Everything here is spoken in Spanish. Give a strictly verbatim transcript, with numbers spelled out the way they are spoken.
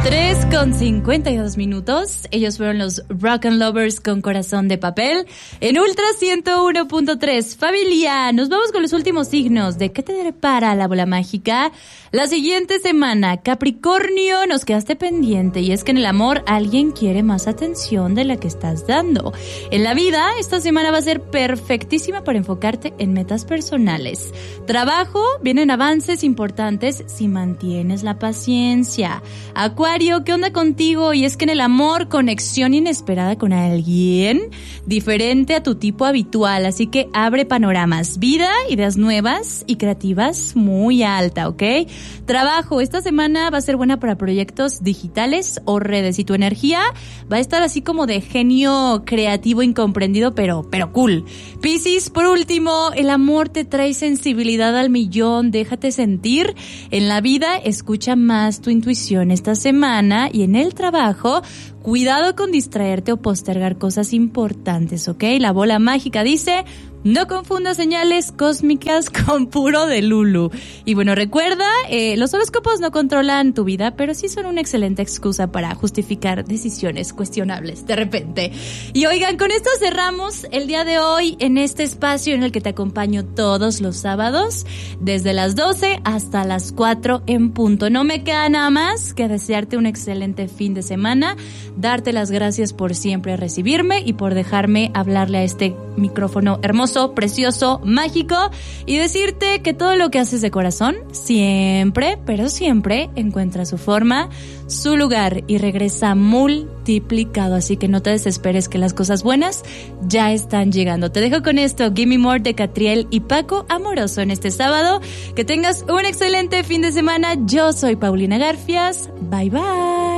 tres con cincuenta y dos minutos. Ellos fueron los Rock and Lovers con Corazón de Papel. En Ultra ciento uno punto tres. Familia, nos vamos con los últimos signos. ¿De qué te depara la bola mágica? La siguiente semana, Capricornio, nos quedaste pendiente. Y es que en el amor alguien quiere más atención de la que estás dando. En la vida, esta semana va a ser perfectísima para enfocarte en metas personales. Trabajo, vienen avances importantes si mantienes la paciencia. Acuario, ¿qué onda contigo? Y es que en el amor, conexión inesperada con alguien diferente a tu tipo habitual, así que abre panoramas, vida, ideas nuevas y creativas muy alta, ¿ok? Trabajo, esta semana va a ser buena para proyectos digitales o redes y tu energía va a estar así como de genio creativo incomprendido, pero, pero cool. Piscis, por último, el amor te trae sensibilidad al millón, déjate sentir. En la vida, escucha más tu intuición esta semana y en el trabajo, cuidado con distraerte o postergar cosas importantes, ¿ok? La bola mágica dice, no confundas señales cósmicas con puro de Lulu. Y bueno, recuerda, eh, los horóscopos no controlan tu vida, pero sí son una excelente excusa para justificar decisiones cuestionables de repente. Y oigan, con esto cerramos el día de hoy en este espacio en el que te acompaño todos los sábados, desde las doce hasta las cuatro en punto. No me queda nada más que desearte un excelente fin de semana, darte las gracias por siempre recibirme y por dejarme hablarle a este micrófono hermoso, precioso, mágico y decirte que todo lo que haces de corazón siempre, pero siempre encuentra su forma, su lugar y regresa multiplicado, así que no te desesperes que las cosas buenas ya están llegando. Te dejo con esto, Gimme More de Catriel y Paco Amoroso en este sábado. Que tengas un excelente fin de semana. Yo soy Paulina Garfias. Bye bye.